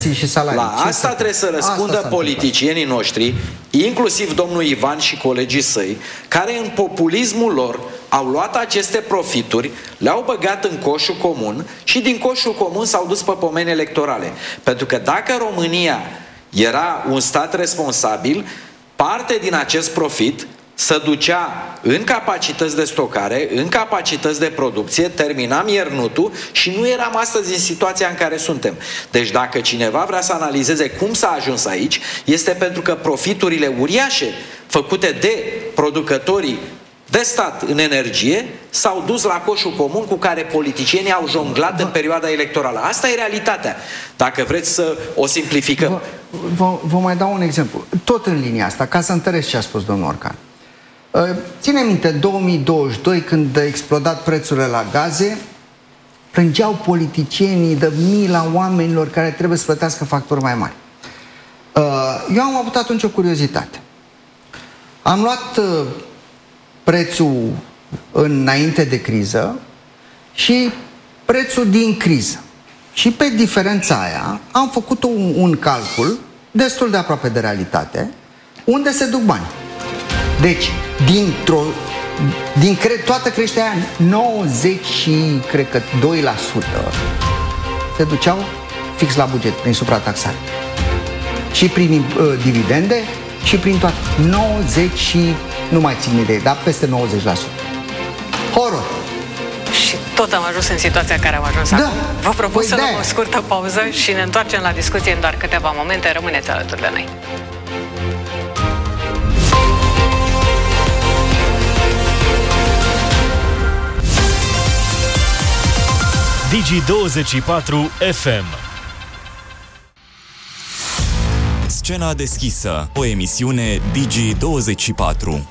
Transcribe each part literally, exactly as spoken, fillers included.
și salarii. La Ce asta trebuie să răspundă politicienii noștri, inclusiv domnul Ivan și colegii săi, care în populismul lor au luat aceste profituri, le-au băgat în coșul comun și din coșul comun s-au dus pe pomeni electorale. Pentru că dacă România era un stat responsabil, parte din acest profit se ducea în capacități de stocare, în capacități de producție, terminam iernutul și nu eram astăzi în situația în care suntem. Deci dacă cineva vrea să analizeze cum s-a ajuns aici, este pentru că profiturile uriașe făcute de producătorii de stat în energie s-au dus la coșul comun cu care politicienii au jonglat vă, în perioada electorală. Asta e realitatea. Dacă vreți să o simplificăm. Vă, vă, vă mai dau un exemplu. Tot în linia asta, ca să întăresc ce a spus domnul Orcan. Ține minte, în două mii douăzeci și doi, când a explodat prețurile la gaze, plângeau politicienii de mila oamenilor care trebuie să plătească facturi mai mari. Eu am avut atunci o curiozitate. Am luat prețul înainte de criză și prețul din criză. Și pe diferența aia am făcut un, un calcul destul de aproape de realitate, unde se duc bani. Deci, dintr-o, din cre, toată creșterea nouăzeci și, cred că, doi la sută se duceau fix la buget, prin suprataxare. Și prin uh, dividende și prin toate. nouăzeci și, nu mai țin idee, dar peste nouăzeci la sută. Horror! Și tot am ajuns în situația în care am ajuns da. acum. Vă propun păi să luăm o scurtă pauză și ne întoarcem la discuție în doar câteva momente. Rămâneți alături de noi. Digi douăzeci și patru F M. Scena deschisă, o emisiune Digi douăzeci și patru.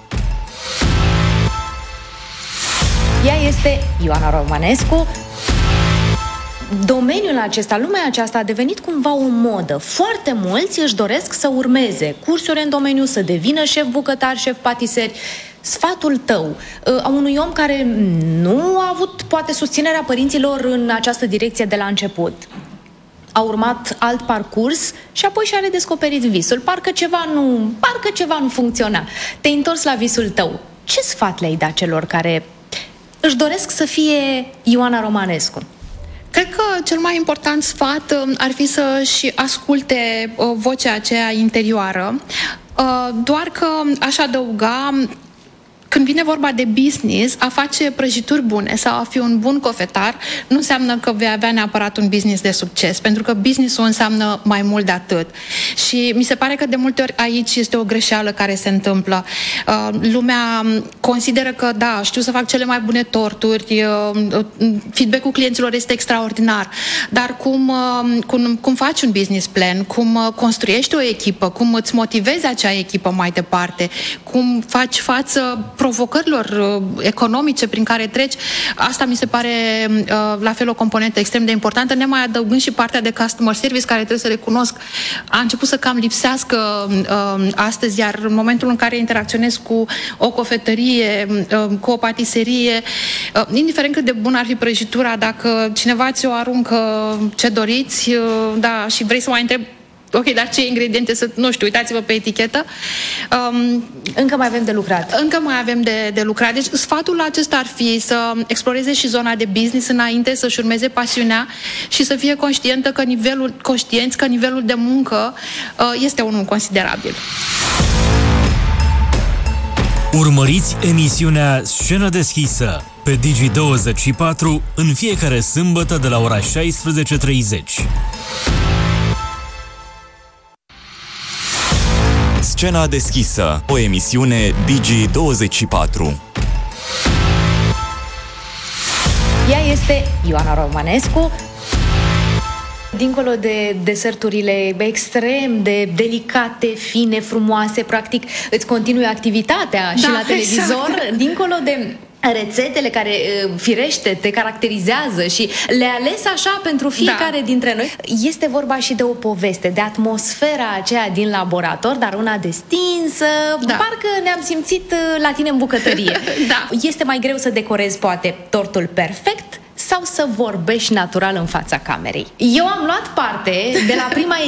Ea este Ioana Romanescu. Domeniul acesta, lumea aceasta a devenit cumva o modă. Foarte mulți își doresc să urmeze cursuri în domeniu, să devină șef bucătar, șef patiseri. Sfatul tău, a unui om care nu a avut poate susținerea părinților în această direcție de la început, a urmat alt parcurs și apoi și-a redescoperit visul. Parcă ceva nu, parcă ceva nu funcționa. Te-ai întors la visul tău. Ce sfat le-ai dat celor care își doresc să fie Ioana Romanescu? Cred că cel mai important sfat ar fi să-și asculte vocea aceea interioară, doar că aș adăuga, când vine vorba de business, a face prăjituri bune sau a fi un bun cofetar nu înseamnă că vei avea neapărat un business de succes, pentru că business-ul înseamnă mai mult de atât. Și mi se pare că de multe ori aici este o greșeală care se întâmplă. Uh, lumea consideră că, da, știu să fac cele mai bune torturi, uh, feedback-ul clienților este extraordinar, dar cum, uh, cum, cum faci un business plan, cum uh, construiești o echipă, cum îți motivezi acea echipă mai departe, cum faci față provocărilor uh, economice prin care treci, asta mi se pare uh, la fel o componentă extrem de importantă, ne mai adăugând și partea de customer service, care trebuie să recunosc a început să cam lipsească uh, astăzi, iar în momentul în care interacționez cu o cofetărie, uh, cu o patiserie, uh, indiferent cât de bună ar fi prăjitura, dacă cineva ți-o aruncă ce doriți, uh, da, și vrei să mai întrebi ok, dar ce ingrediente sunt? Nu știu, uitați-vă pe etichetă. Um, încă mai avem de lucrat. Încă mai avem de, de lucrat. Deci sfatul acesta ar fi să exploreze și zona de business înainte, să-și urmeze pasiunea și să fie conștientă că nivelul, conștienți că nivelul de muncă uh, este unul considerabil. Urmăriți emisiunea Scenă deschisă pe Digi douăzeci și patru în fiecare sâmbătă de la ora șaisprezece treizeci. Scena deschisă, o emisiune Digi douăzeci și patru. Ea este Ioana Romanescu. Dincolo de deserturile extrem de delicate, fine, frumoase, practic îți continui activitatea și da, la televizor, exact. Dincolo de rețetele care, firește, te caracterizează și le-ai ales așa pentru fiecare da. dintre noi. Este vorba și de o poveste, de atmosfera aceea din laborator, dar una destinsă, da. parcă ne-am simțit la tine în bucătărie. da. Este mai greu să decorezi, poate, tortul perfect sau să vorbești natural în fața camerei? Eu am luat parte de la prima